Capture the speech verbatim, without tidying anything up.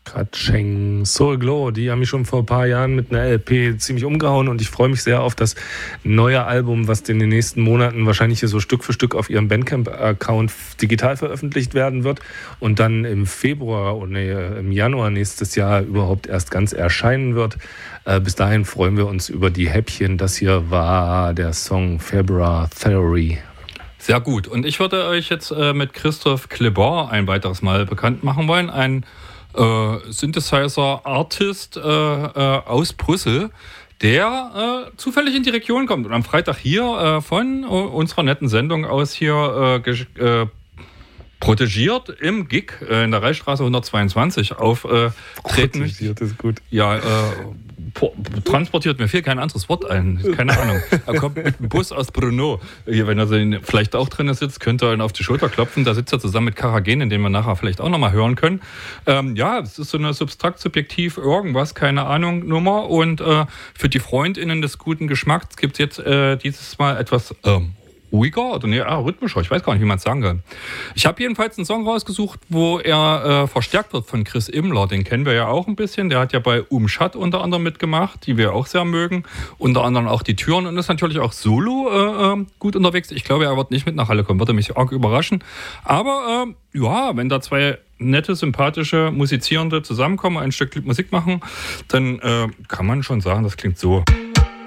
Katscheng, Soul Glow, die haben mich schon vor ein paar Jahren mit einer L P ziemlich umgehauen und ich freue mich sehr auf das neue Album, was in den nächsten Monaten wahrscheinlich hier so Stück für Stück auf ihrem Bandcamp-Account digital veröffentlicht werden wird und dann im Februar und nee, im Januar nächstes Jahr überhaupt erst ganz erscheinen wird. Äh, bis dahin freuen wir uns über die Häppchen. Das hier war der Song February Theory. Sehr gut. Und ich würde euch jetzt äh, mit Christoph Klebar ein weiteres Mal bekannt machen wollen. Ein äh, Synthesizer-Artist äh, äh, aus Brüssel, der äh, zufällig in die Region kommt und am Freitag hier äh, von äh, unserer netten Sendung aus hier äh, ge- äh, protegiert im Gig äh, in der Reichsstraße hundertzweiundzwanzig auftreten. Äh, protegiert ist gut. Ja, äh, po- transportiert, mir fehlt kein anderes Wort ein. Keine Ahnung. Er kommt mit dem Bus aus Brno. Hier, wenn er so vielleicht auch drin sitzt, könnte er ihn auf die Schulter klopfen. Da sitzt er zusammen mit Karagen, den wir nachher vielleicht auch nochmal hören können. Ähm, ja, es ist so eine substrakt-subjektiv irgendwas, keine Ahnung, Nummer. Und äh, für die FreundInnen des guten Geschmacks gibt es jetzt äh, dieses Mal etwas ähm, ruhiger oder nee, ah, rhythmischer, ich weiß gar nicht, wie man es sagen kann. Ich habe jedenfalls einen Song rausgesucht, wo er äh, verstärkt wird von Chris Immler, den kennen wir ja auch ein bisschen, der hat ja bei Umschat unter anderem mitgemacht, die wir auch sehr mögen, unter anderem auch die Türen und ist natürlich auch solo äh, gut unterwegs. Ich glaube, er wird nicht mit nach Halle kommen, würde mich arg überraschen, aber äh, ja, wenn da zwei nette, sympathische Musizierende zusammenkommen, ein Stück Musik machen, dann äh, kann man schon sagen, das klingt so.